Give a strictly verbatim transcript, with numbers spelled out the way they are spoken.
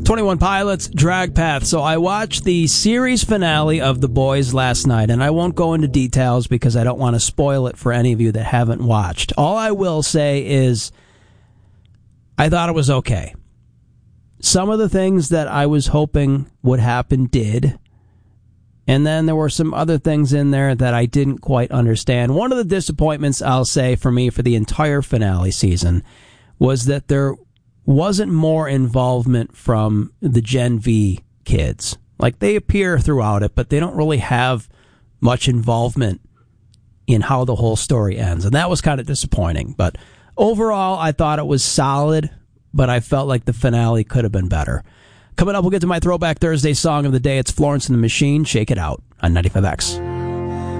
twenty-one Pilots, Drag Path. So I watched the series finale of The Boys last night, and I won't go into details because I don't want to spoil it for any of you that haven't watched. All I will say is I thought it was okay. Some of the things that I was hoping would happen did, and then there were some other things in there that I didn't quite understand. One of the disappointments, I'll say, for me for the entire finale season was that there wasn't more involvement from the Gen V kids. Like, they appear throughout it, but they don't really have much involvement in how the whole story ends. And that was kind of disappointing. But overall, I thought it was solid, but I felt like the finale could have been better. Coming up, we'll get to my Throwback Thursday song of the day. It's Florence and the Machine, Shake It Out, on ninety-five X.